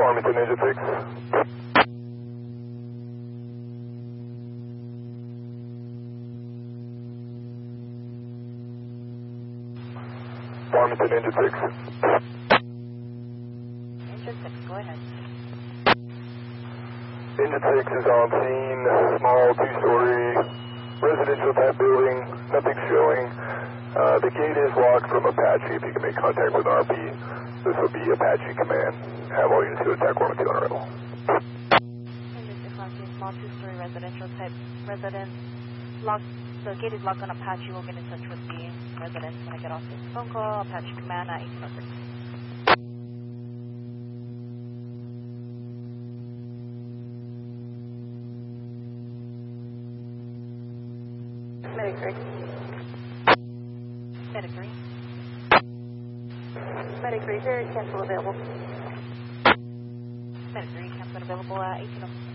Farmington Ninja 6. Farmington Ninja 6. Ninja 6, go ahead. Ninja 6 is on scene, small 2-story residential type building, nothing showing. The gate is locked from Apache if you can make contact with RP. This will be Apache command. Have all units to attack 112 on arrival. Ninja 6 on scene, small 2-story residential type residence. Locked, the gate is locked on Apache. We'll get in touch with the residents when I get off this phone call. Apache command at 1806. Medic 3. Medic 3. Medic 3, here, cancel available. Medic 3, cancel available at 1806.